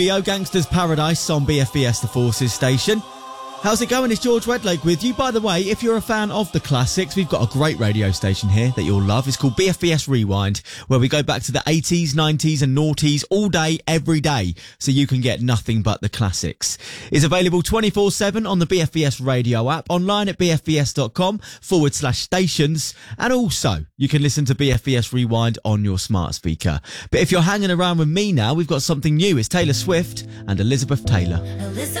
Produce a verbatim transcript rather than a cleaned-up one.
Yo, Gangsters Paradise on B F B S The Forces station. How's it going? It's George Redlake with you. By the way, if you're a fan of the classics, we've got a great radio station here that you'll love. It's called B F B S Rewind, where we go back to the eighties, nineties and noughties all day, every day, so you can get nothing but the classics. It's available twenty-four seven on the B F B S radio app, online at bfbs.com forward slash stations, and also you can listen to B F B S Rewind on your smart speaker. But if you're hanging around with me now, we've got something new. It's Taylor Swift and Elizabeth Taylor. Elizabeth